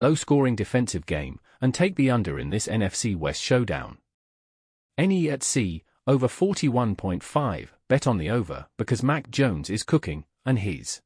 low-scoring defensive game, and take the under in this NFC West showdown. NE at C, over 41.5, bet on the over, because Mac Jones is cooking, and his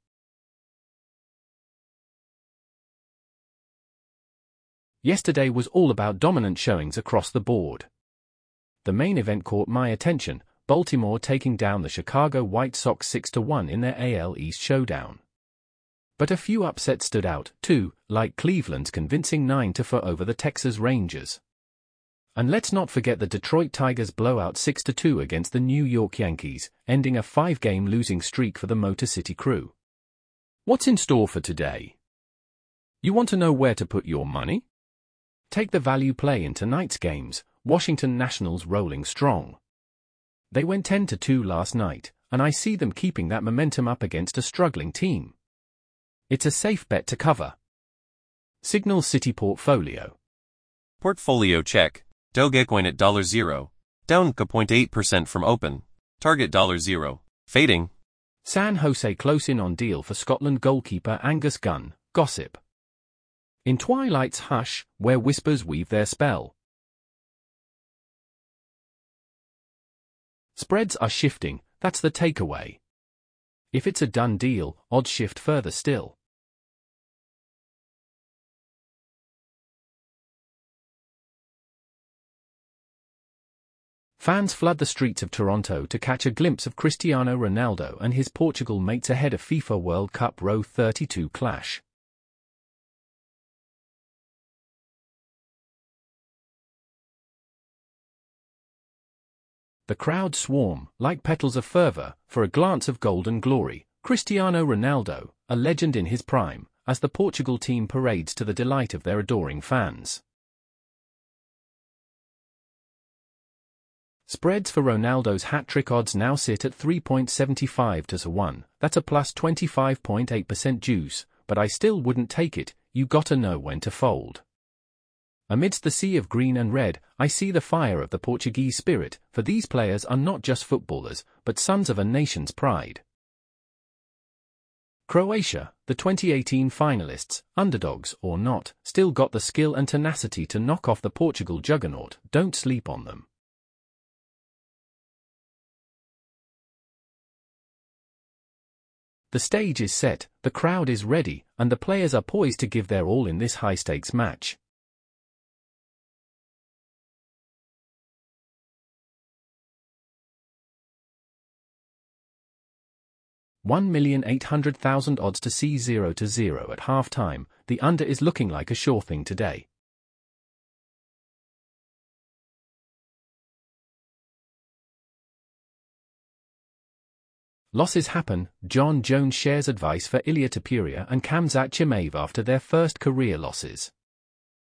yesterday was all about dominant showings across the board. The main event caught my attention, Baltimore taking down the Chicago White Sox 6-1 in their AL East showdown. But a few upsets stood out, too, like Cleveland's convincing 9-4 over the Texas Rangers. And let's not forget the Detroit Tigers' blowout 6-2 against the New York Yankees, ending a 5-game losing streak for the Motor City Crew. What's in store for today? You want to know where to put your money? Take the value play in tonight's games. Washington Nationals rolling strong. They went 10-2 last night, and I see them keeping that momentum up against a struggling team. It's a safe bet to cover. Signal City Portfolio. Portfolio check. Dogecoin at $0, down 0.8% from open. Target $0. Fading. San Jose close in on deal for Scotland goalkeeper Angus Gunn. Gossip. In twilight's hush, where whispers weave their spell. Spreads are shifting, that's the takeaway. If it's a done deal, odds shift further still. Fans flood the streets of Toronto to catch a glimpse of Cristiano Ronaldo and his Portugal mates ahead of FIFA World Cup Row 32 clash. The crowd swarm, like petals of fervor, for a glance of golden glory. Cristiano Ronaldo, a legend in his prime, as the Portugal team parades to the delight of their adoring fans. Spreads for Ronaldo's hat-trick odds now sit at 3.75-1. That's a plus 25.8% juice, but I still wouldn't take it. You gotta know when to fold. Amidst the sea of green and red, I see the fire of the Portuguese spirit, for these players are not just footballers, but sons of a nation's pride. Croatia, the 2018 finalists, underdogs or not, still got the skill and tenacity to knock off the Portugal juggernaut. Don't sleep on them. The stage is set, the crowd is ready, and the players are poised to give their all in this high-stakes match. $1,800,000 odds to see 0-0 at half-time. The under is looking like a sure thing today. Losses happen. John Jones shares advice for Ilia Topuria and Khamzat Chimaev after their first career losses.